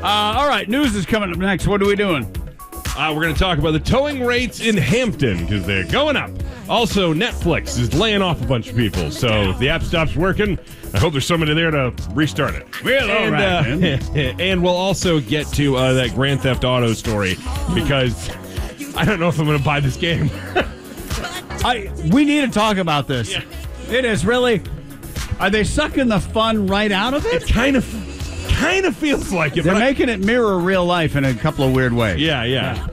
All right, news is coming up next. What are we doing? We're going to talk about the towing rates in Hampton because they're going up. Also, Netflix is laying off a bunch of people. So if the app stops working, I hope there's somebody there to restart it. Well, all right, then. And we'll also get to that Grand Theft Auto story because I don't know if I'm going to buy this game. We need to talk about this. Yeah. It is really... Are they sucking the fun right out of it? It kind of feels like it. They're making it mirror real life in a couple of weird ways. Yeah.